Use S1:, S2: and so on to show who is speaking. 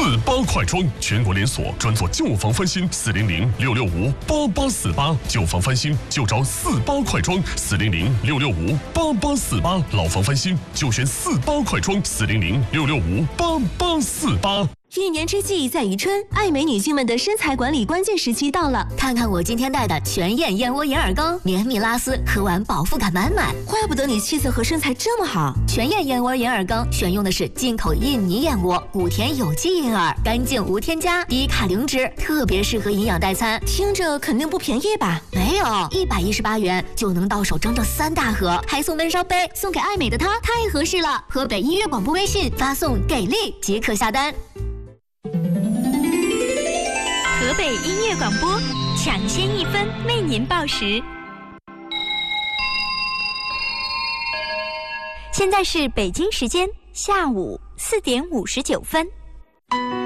S1: 48快装，全国连锁，专做旧房翻新，400-665-8848，旧房翻新就找48快装，400-665-8848，老房翻新就选48快装，400-665-8848。
S2: 一年之计在于春，爱美女性们的身材管理关键时期到了。
S3: 看看我今天带的全燕燕窝银耳羹，绵密拉丝，喝完饱腹感满满。
S2: 怪不得你气色和身材这么好。
S3: 全燕燕窝银耳羹选用的是进口印尼燕窝，谷田有机银耳，干净无添加，低卡零脂，特别适合营养代餐。
S2: 听着肯定不便宜吧？
S3: 没有，118元就能到手整整3大盒，还送闷烧杯，送给爱美的她太合适了。河北音乐广播微信发送给力即可下单。
S4: 河北音乐广播，抢先1分为您报时。现在是北京时间下午4点59分。